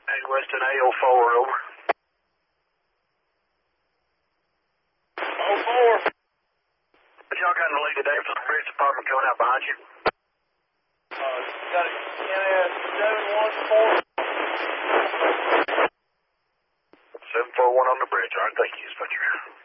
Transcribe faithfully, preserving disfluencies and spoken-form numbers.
Hey, Weston A oh four, over. oh four. What y'all got in the lead today for the bridge department coming out behind you? Uh, got a N S seven one four. seven four one on the bridge. All right, thank you, Dispatcher.